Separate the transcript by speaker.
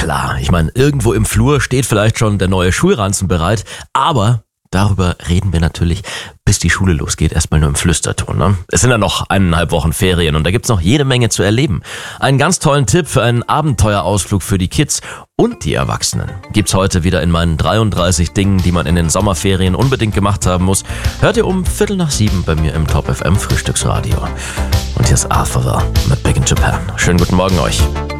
Speaker 1: klar, ich meine, irgendwo im Flur steht vielleicht schon der neue Schulranzen bereit, aber darüber reden wir natürlich, bis die Schule losgeht, erstmal nur im Flüsterton. Ne? Es sind ja noch 1,5 Wochen Ferien und da gibt's noch jede Menge zu erleben. Einen ganz tollen Tipp für einen Abenteuerausflug für die Kids und die Erwachsenen gibt's heute wieder in meinen 33 Dingen, die man in den Sommerferien unbedingt gemacht haben muss. Hört ihr um 6:15 bei mir im Top FM Frühstücksradio. Und hier ist Arthur mit Big in Japan. Schönen guten Morgen euch.